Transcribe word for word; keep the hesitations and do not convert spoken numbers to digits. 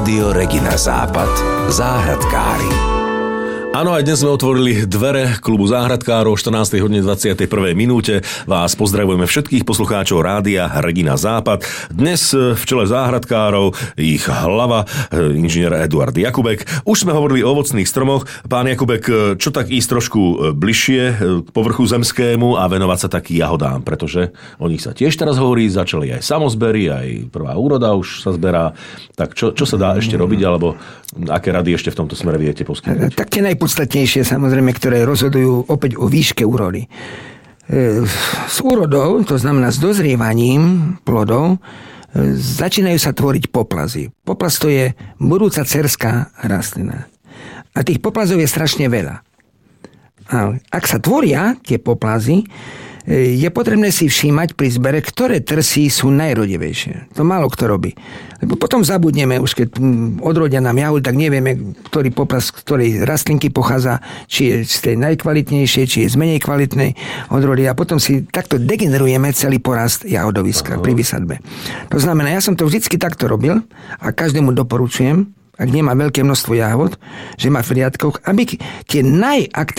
Rádio Regina Západ. Záhradkári. Áno, aj dnes sme otvorili dvere klubu záhradkárov. štrnástej hodine dvadsiatej prvej minúte vás pozdravujeme všetkých poslucháčov Rádia Regina Západ. Dnes v čele záhradkárov ich hlava, inžinier Eduard Jakubek. Už sme hovorili o ovocných stromoch. Pán Jakubek, čo tak ísť trošku bližšie k povrchu zemskému a venovať sa takým jahodám, pretože o nich sa tiež teraz hovorí, začali aj samozbery, aj prvá úroda už sa zberá. Tak čo, čo sa dá ešte robiť, alebo aké rady ešte v tomto smere viete poskytnúť? Tak tie najpodstatnejšie, samozrejme, ktoré rozhodujú opäť o výške úrody. S úrodou, to znamená s dozrievaním plodov, začínajú sa tvoriť poplazy. Poplaz to je budúca dcerská rastlina. A tých poplazov je strašne veľa. A ak sa tvoria tie poplazy, je potrebné si všímať pri zbere, ktoré trsy sú najrodivejšie. To málo kto robí. Lebo potom zabudneme, už keď odrodia nám jahody, tak nevieme, ktorý poplas, z ktorej rastlinky pochádza, či je z tej najkvalitnejšej, či je z menej kvalitnej odrody. A potom si takto degenerujeme celý porast jahodoviska pri vysadbe. To znamená, ja som to vždycky takto robil a každému doporučujem, ak nemá veľké množstvo jahod, že má v riadkoch, aby tie najaktívnejšie